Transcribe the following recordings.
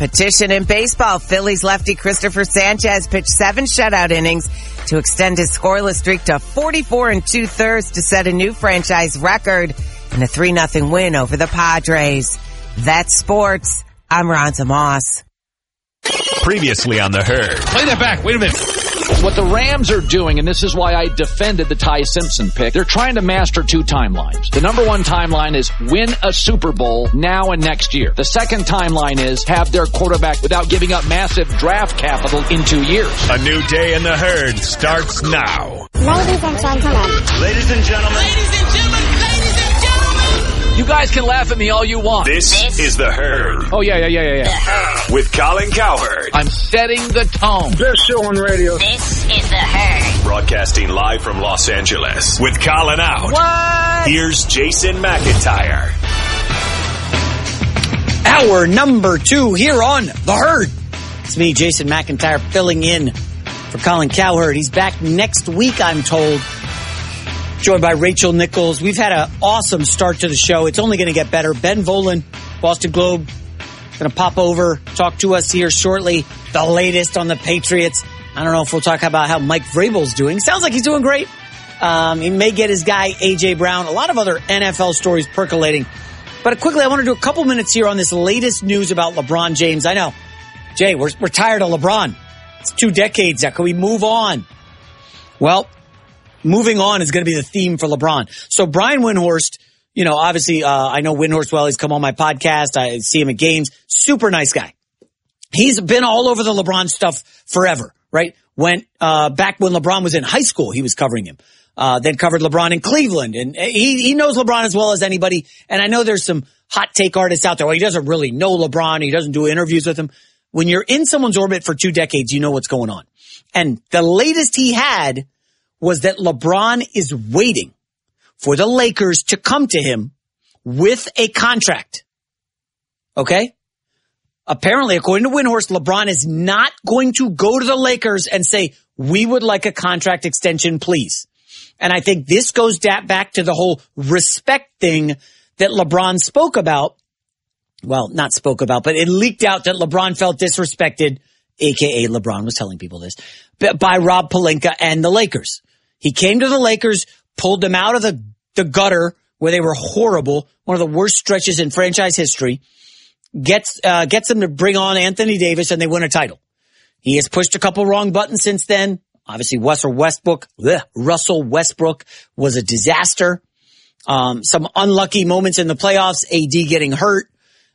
competition in baseball. Phillies lefty Christopher Sanchez pitched 7 shutout innings to extend his scoreless streak to 44 2/3 to set a new franchise record in a 3-0 win over the Padres. That's sports. I'm Ronza Moss. Previously on The Herd. Play that back. Wait a minute. What the Rams are doing, and this is why I defended the Ty Simpson pick, they're trying to master 2 timelines. The number 1 timeline is win a Super Bowl now and next year. The second timeline is have their quarterback without giving up massive draft capital in 2 years. A new day in The Herd starts now. Ladies and gentlemen. Ladies and gentlemen. Ladies and gentlemen. Ladies and gentlemen. You guys can laugh at me all you want. This is The Herd. Oh, yeah. With Colin Cowherd. I'm setting the tone. Best show on radio. This is The Herd. Broadcasting live from Los Angeles. With Colin out. What? Here's Jason McIntyre. Hour number 2 here on The Herd. It's me, Jason McIntyre, filling in for Colin Cowherd. He's back next week, I'm told. Joined by Rachel Nichols. We've had an awesome start to the show. It's only going to get better. Ben Volen, Boston Globe, going to pop over, talk to us here shortly. The latest on the Patriots. I don't know if we'll talk about how Mike Vrabel's doing. Sounds like he's doing great. He may get his guy, A.J. Brown. A lot of other NFL stories percolating. But quickly, I want to do a couple minutes here on this latest news about LeBron James. I know, Jay, we're tired of LeBron. It's 2 decades now. Can we move on? Well, moving on is going to be the theme for LeBron. So Brian Windhorst, obviously, I know Windhorst well. He's come on my podcast. I see him at games. Super nice guy. He's been all over the LeBron stuff forever, right? Went back when LeBron was in high school, he was covering him. Then covered LeBron in Cleveland. And he knows LeBron as well as anybody. And I know there's some hot take artists out there. Well, he doesn't really know LeBron. He doesn't do interviews with him. When you're in someone's orbit for 2 decades, you know what's going on. And the latest he had was that LeBron is waiting for the Lakers to come to him with a contract. Okay? Apparently, according to Windhorst, LeBron is not going to go to the Lakers and say, we would like a contract extension, please. And I think this goes back to the whole respect thing that LeBron spoke about. Well, not spoke about, but it leaked out that LeBron felt disrespected, a.k.a. LeBron was telling people this, by Rob Pelinka and the Lakers. He came to the Lakers, pulled them out of the gutter where they were horrible, one of the worst stretches in franchise history, gets them to bring on Anthony Davis, and they win a title. He has pushed a couple wrong buttons since then. Obviously, Russell Westbrook was a disaster. Some unlucky moments in the playoffs, AD getting hurt,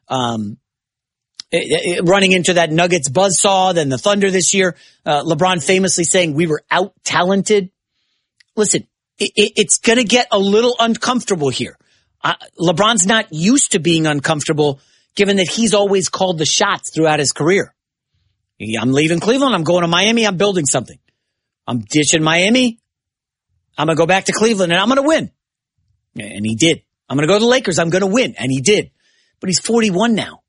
running into that Nuggets buzzsaw, then the Thunder this year. LeBron famously saying we were out-talented. Listen, it's going to get a little uncomfortable here. LeBron's not used to being uncomfortable, given that he's always called the shots throughout his career. I'm leaving Cleveland. I'm going to Miami. I'm building something. I'm ditching Miami. I'm going to go back to Cleveland, and I'm going to win. And he did. I'm going to go to the Lakers. I'm going to win. And he did. But he's 41 now.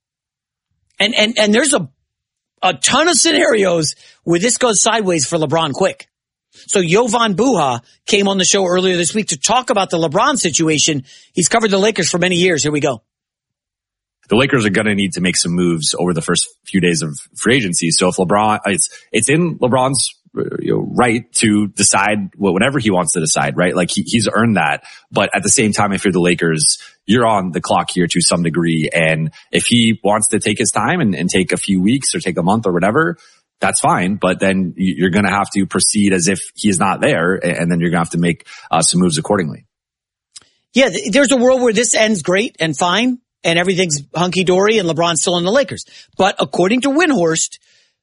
And there's a ton of scenarios where this goes sideways for LeBron quick. So Jovan Buha came on the show earlier this week to talk about the LeBron situation. He's covered the Lakers for many years. Here we go. The Lakers are going to need to make some moves over the first few days of free agency. So if LeBron, it's in LeBron's right to decide whatever he wants to decide, right? Like he's earned that. But at the same time, if you're the Lakers, you're on the clock here to some degree. And if he wants to take his time and take a few weeks or take a month or whatever, that's fine. But then you're going to have to proceed as if he's not there. And then you're going to have to make some moves accordingly. Yeah, there's a world where this ends great and fine and everything's hunky-dory and LeBron's still in the Lakers. But according to Windhorst,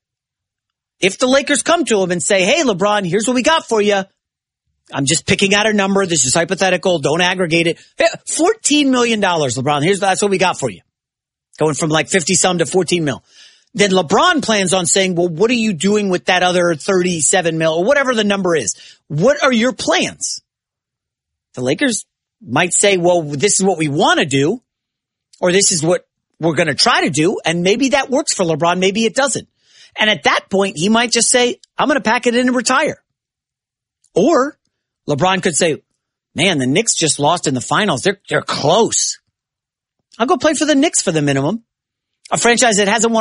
if the Lakers come to him and say, hey, LeBron, here's what we got for you. I'm just picking out a number. This is hypothetical. Don't aggregate it. $14 million, LeBron. That's what we got for you. Going from like 50-some to 14 mil. Then LeBron plans on saying, well, what are you doing with that other 37 mil or whatever the number is? What are your plans? The Lakers might say, well, this is what we want to do, or this is what we're going to try to do. And maybe that works for LeBron. Maybe it doesn't. And at that point, he might just say, I'm going to pack it in and retire. Or LeBron could say, man, the Knicks just lost in the finals. They're close. I'll go play for the Knicks for the minimum. A franchise that hasn't won